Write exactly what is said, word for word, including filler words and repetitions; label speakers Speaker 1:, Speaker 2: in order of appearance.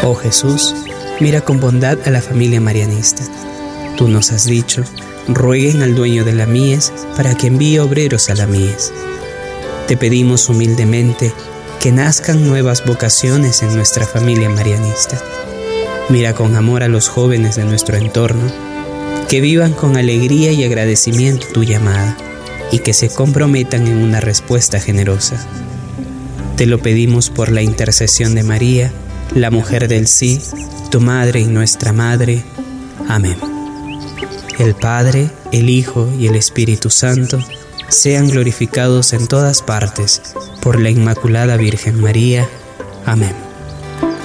Speaker 1: Oh Jesús, mira con bondad a la familia marianista. Tú nos has dicho, rueguen al dueño de la mies para que envíe obreros a la mies. Te pedimos humildemente que nazcan nuevas vocaciones en nuestra familia marianista. Mira con amor a los jóvenes de nuestro entorno, que vivan con alegría y agradecimiento tu llamada y que se comprometan en una respuesta generosa. Te lo pedimos por la intercesión de María, la mujer del sí, tu madre y nuestra madre. Amén. El Padre, el Hijo y el Espíritu Santo sean glorificados en todas partes por la Inmaculada Virgen María. Amén.